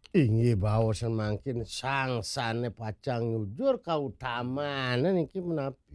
Inggih baosan mangkin sangsane pacang nyujur kautamanan iki menapa